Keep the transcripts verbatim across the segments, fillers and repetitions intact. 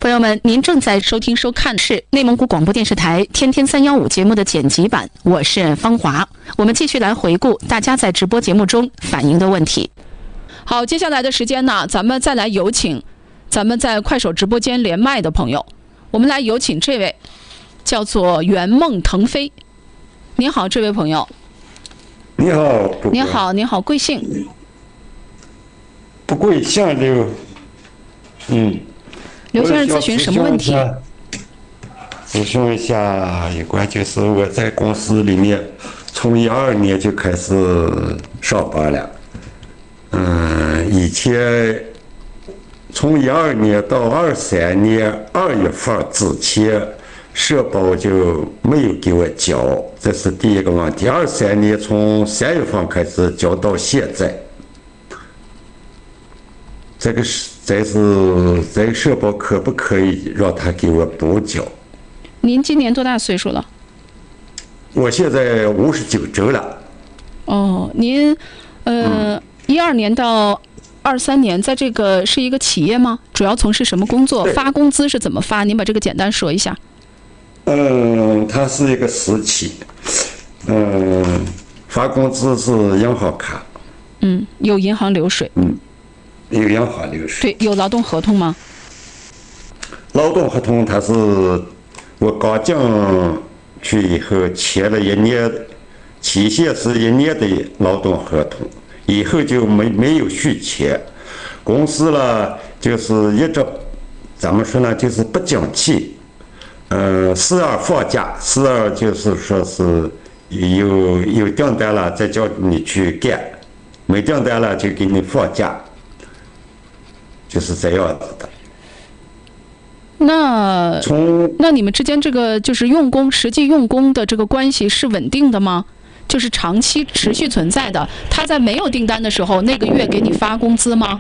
朋友们，您正在收听收看是内蒙古广播电视台天天三幺五节目的剪辑版，我是方华。我们继续来回顾大家在直播节目中反映的问题。好，接下来的时间呢，咱们再来有请咱们在快手直播间连麦的朋友，我们来有请这位叫做圆梦腾飞。您好，这位朋友。 你好， 你好，你好，贵姓？ 不贵，姓刘。嗯。 刘先生咨询什么问题？ 咨询一下有关，就是我在公司里面，从一二年就开始上班了。嗯，以前从一二年到二三年二月份之前，社保就没有给我交，这是第一个问题。二三年从三月份开始交到现在，这个是。这是这个社保可不可以让他给我补缴？ 您今年多大岁数了？我现在五十九周了。 哦，您，呃，一二、嗯、年到二三年，在这个是一个企业吗？主要从事什么工作？发工资是怎么发？您把这个简单说一下。 嗯，它是一个私企，嗯，发工资是银行卡。 嗯，有银行流水。 嗯。有银行流水。 对，有劳动合同吗？ 劳动合同，它是我刚进去以后签了一年，期限是一年的劳动合同，以后就没没有续签。公司了就是一直怎么说呢，就是不景气。嗯，四二放假，四二就是说是有有订单了再叫你去干，没订单了就给你放假。就是这样子的。 那从那你们之间这个就是用工实际用工的这个关系是稳定的吗？就是长期持续存在的？他在没有订单的时候，那个月给你发工资吗？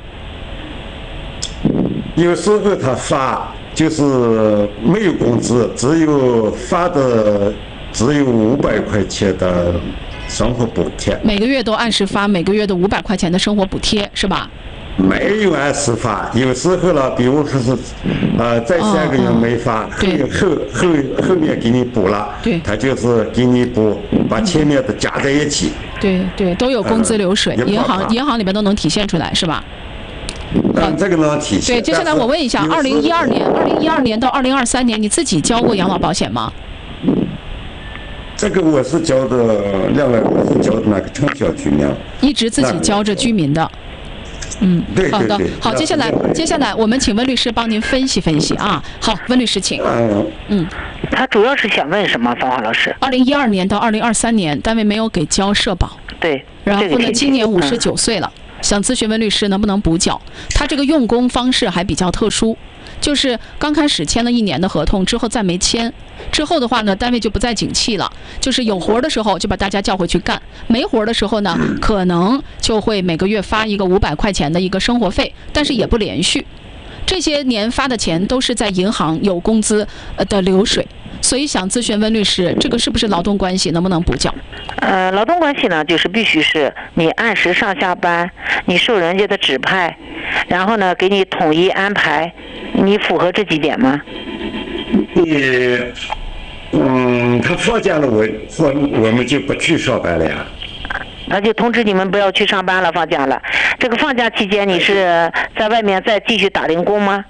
有时候他发就是没有工资，只有发的只有五百块钱的生活补贴。 每个月都按时发每个月的五百块钱的生活补贴是吧？ 没有按时发，有时候了，比如说是，呃，再三个月没发， 哦、 后后后后面给你补了， 对， 他就是给你补，把前面的加在一起。 对对，都有工资流水， 呃、 银行银行里面都能体现出来，是吧？ 嗯，这个能体现。 对，接下来我问一下，二零一二年，二零一二年到二零二三年，你自己交过养老保险吗？ 这个我是交的，另外我是交的那个城乡居民。 一直自己交着居民的。嗯， 对对对， 好的，好，接下来，接下来我们请温律师帮您分析分析啊。好，温律师请。 嗯嗯， 他主要是想问什么，方华老师？ 二零一二年到二零二三年，单位没有给交社保。 对。 然后呢，今年五十九岁了，嗯、想咨询温律师能不能补缴？他这个用工方式还比较特殊。就是刚开始签了一年的合同，之后再没签，之后的话呢，单位就不再景气了。就是有活的时候就把大家叫回去干，没活的时候呢，可能就会每个月发一个五百块钱的一个生活费，但是也不连续。这些年发的钱都是在银行有工资的流水，所以想咨询温律师，这个是不是劳动关系，能不能补缴？ 呃，劳动关系呢，就是必须是你按时上下班，你受人家的指派，然后呢给你统一安排，你符合这几点吗？ 你，嗯，他放假了，我我我们就不去上班了呀。 那就通知你们不要去上班了，放假了。这个放假期间，你是在外面再继续打零工吗？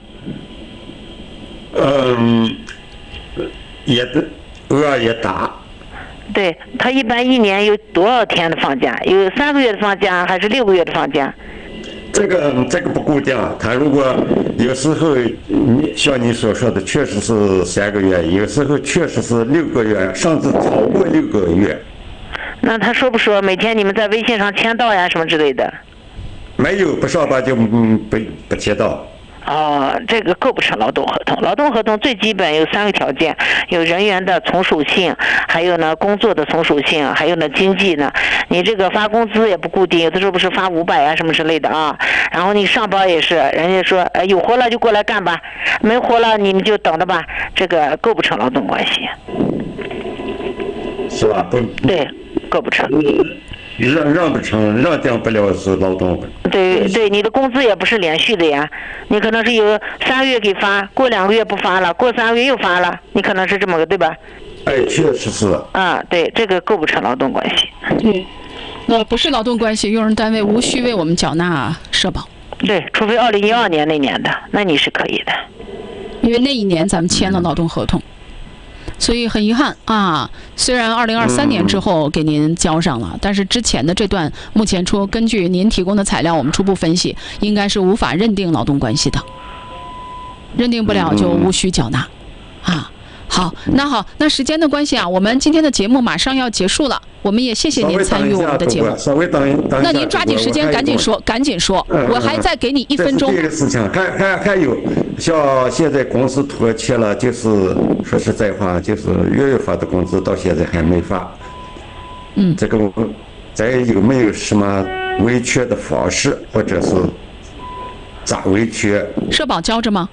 嗯，也的，偶尔也打。 对，他一般一年有多少天的放假？有三个月的放假，还是六个月的放假？ 这个这个不固定，他如果有时候像你所说的，确实是三个月，有时候确实是六个月，甚至超过六个月。 那他说不说每天你们在微信上签到呀什么之类的？ 没有，不上班就嗯不不签到。 哦，这个构不成劳动合同。劳动合同最基本有三个条件，有人员的从属性，还有呢工作的从属性，还有呢经济呢。你这个发工资也不固定，有的时候不是发五百啊什么之类的啊。然后你上班也是，人家说哎有活了就过来干吧，没活了你们就等着吧，这个构不成劳动关系。 是吧？不。 对，构不成。 让让不成，让定不了是劳动。 对对，你的工资也不是连续的呀，你可能是有三个月给发，过两个月不发了，过三个月又发了，你可能是这么个，对吧？ 哎，确实是。 啊，对，这个构不成劳动关系。 对，那不是劳动关系，用人单位无需为我们缴纳社保。 对，除非二零一二年那年的，那你是可以的。 因为那一年咱们签了劳动合同。所以很遗憾啊，虽然二零二三年之后给您交上了，但是之前的这段目前出根据您提供的材料，我们初步分析应该是无法认定劳动关系的，认定不了就无需缴纳啊。好，那好，那时间的关系啊，我们今天的节目马上要结束了，我们也谢谢您参与我们的节目。 稍微等一等。 那您抓紧时间，赶紧说，赶紧说，我还再给你一分钟。 这个事情还还还有，像现在公司拖欠了，就是说实在话，就是月月发的工资到现在还没发。 嗯。 这个咱有没有什么维权的方式，或者是咋维权？ 社保交着吗？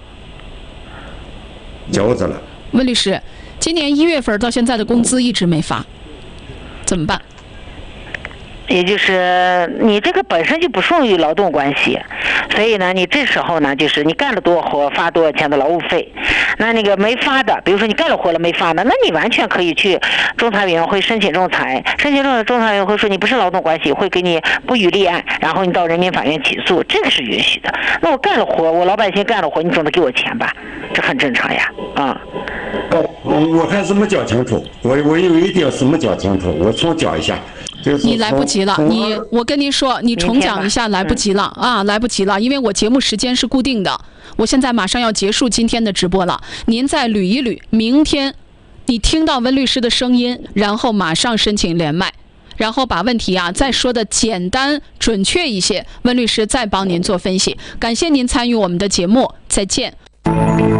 交着了。 温律师，今年一月份到现在的工资一直没发，怎么办？ 也就是你这个本身就不属于劳动关系，所以呢，你这时候呢，就是你干了多少活发多少钱的劳务费。那那个没发的，比如说你干了活了没发的，那你完全可以去仲裁委员会申请仲裁，申请仲裁，仲裁委员会说你不是劳动关系，会给你不予立案，然后你到人民法院起诉，这个是允许的。那我干了活，我老百姓干了活，你总得给我钱吧？这很正常呀，啊、 嗯。哦，我还是没讲清楚，我我有一点是没讲清楚，我重讲一下。 你来不及了，你我跟您说，你重讲一下，来不及了、嗯、啊，来不及了，因为我节目时间是固定的，我现在马上要结束今天的直播了，您再捋一捋，明天你听到温律师的声音，然后马上申请连麦，然后把问题啊再说的简单准确一些，温律师再帮您做分析。感谢您参与我们的节目，再见。